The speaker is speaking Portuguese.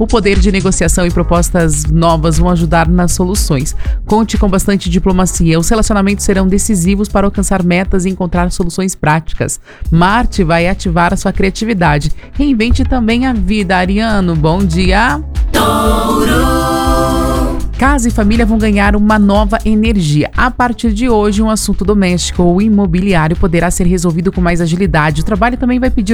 O poder de negociação e propostas novas vão ajudar nas soluções. Conte com bastante diplomacia. Os relacionamentos serão decisivos para alcançar metas e encontrar soluções práticas. Marte vai ativar a sua criatividade. Reinvente também a vida. Ariano, bom dia! Casa e família vão ganhar uma nova energia. A partir de hoje, um assunto doméstico ou imobiliário poderá ser resolvido com mais agilidade. O trabalho também vai pedir